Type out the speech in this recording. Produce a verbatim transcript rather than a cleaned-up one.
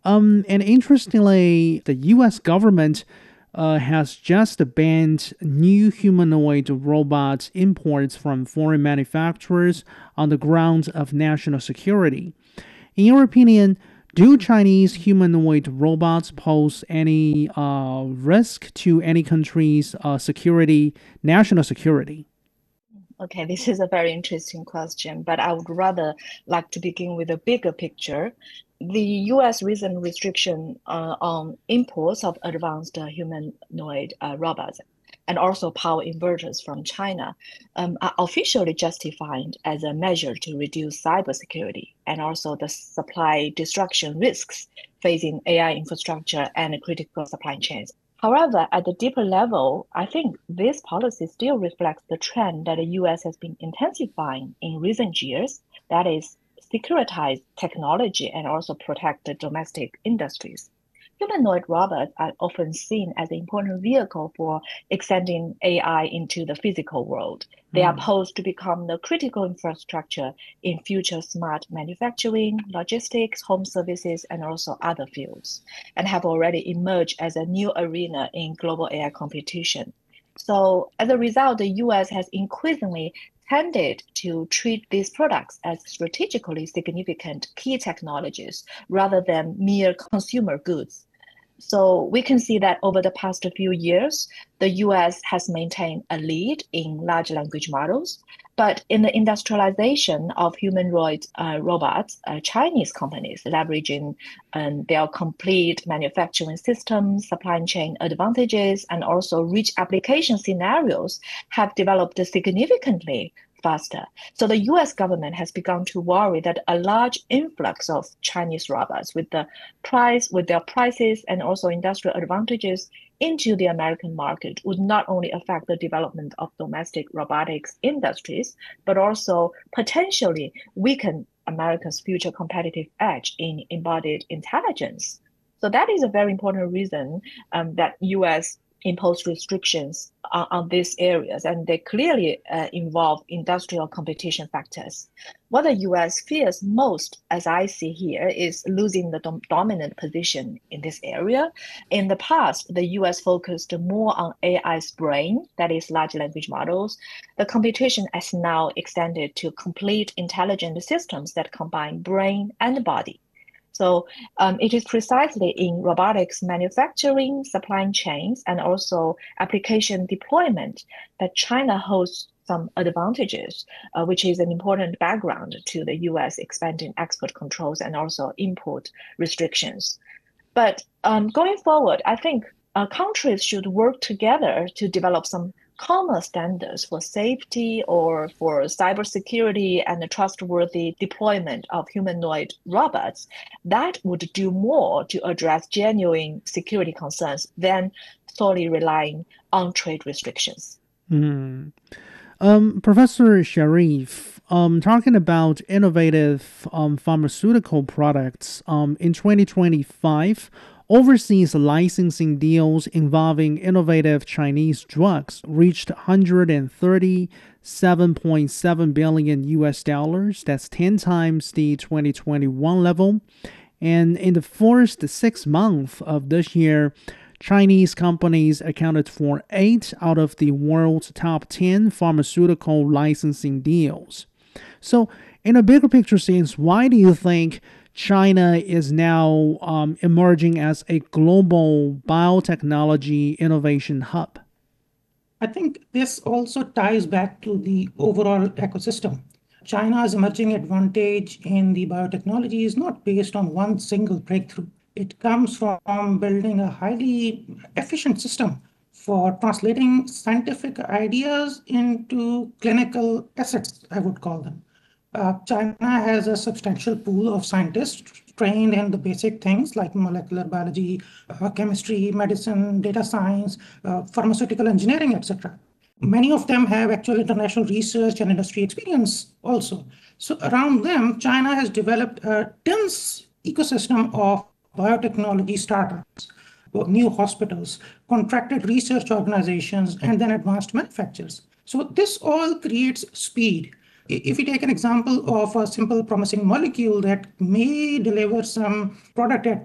Um, and interestingly, the U S government uh, has just banned new humanoid robot imports from foreign manufacturers on the grounds of national security. In your opinion, do Chinese humanoid robots pose any uh, risk to any country's uh, security, national security? Okay, this is a very interesting question, but I would rather like to begin with a bigger picture. The U S recent restriction uh, on imports of advanced uh, humanoid uh, robots and also power inverters from China um, are officially justified as a measure to reduce cybersecurity and also the supply destruction risks facing A I infrastructure and critical supply chains. However, at the deeper level, I think this policy still reflects the trend that the U S has been intensifying in recent years, that is, securitize technology and also protect the domestic industries. Humanoid robots are often seen as an important vehicle for extending A I into the physical world. They are Mm. posed to become the critical infrastructure in future smart manufacturing, logistics, home services, and also other fields, and have already emerged as a new arena in global A I competition. So, as a result, the U S has increasingly tended to treat these products as strategically significant key technologies rather than mere consumer goods. So we can see that over the past few years, the U S has maintained a lead in large language models. But in the industrialization of humanoid uh, robots, uh, Chinese companies leveraging um, their complete manufacturing systems, supply chain advantages, and also rich application scenarios have developed significantly faster. So the U S government has begun to worry that a large influx of Chinese robots with the price, with their prices and also industrial advantages into the American market would not only affect the development of domestic robotics industries, but also potentially weaken America's future competitive edge in embodied intelligence. So that is a very important reason um, that U S impose restrictions on, on these areas, and they clearly uh, involve industrial competition factors. What the U S fears most, as I see here, is losing the dom dominant position in this area. In the past, the U S focused more on A I's brain, that is, large language models. The competition has now extended to complete intelligent systems that combine brain and body. So um, it is precisely in robotics manufacturing, supply chains, and also application deployment that China holds some advantages, uh, which is an important background to the U S expanding export controls and also import restrictions. But um, going forward, I think uh, countries should work together to develop some common standards for safety or for cybersecurity and the trustworthy deployment of humanoid robots that would do more to address genuine security concerns than solely relying on trade restrictions. Hmm. Um, Professor Sharif, um, talking about innovative um, pharmaceutical products, um, in twenty twenty-five, overseas licensing deals involving innovative Chinese drugs reached one hundred thirty-seven point seven billion U S dollars. That's ten times the twenty twenty-one level. And in the first six months of this year, Chinese companies accounted for eight out of the world's top ten pharmaceutical licensing deals. So, in a bigger picture sense, why do you think China is now um, emerging as a global biotechnology innovation hub? I think this also ties back to the overall ecosystem. China's emerging advantage in the biotechnology is not based on one single breakthrough. It comes from building a highly efficient system for translating scientific ideas into clinical assets, I would call them. Uh, China has a substantial pool of scientists trained in the basic things like molecular biology, uh, chemistry, medicine, data science, uh, pharmaceutical engineering, et cetera. Many of them have actual international research and industry experience also. So around them, China has developed a dense ecosystem of biotechnology startups, new hospitals, contracted research organizations, and then advanced manufacturers. So this all creates speed. If we take an example of a simple promising molecule that may deliver some product at